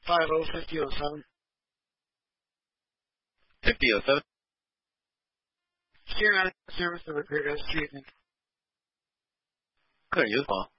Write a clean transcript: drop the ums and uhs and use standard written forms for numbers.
5007. 5007. Here on service of a great street. 客人有所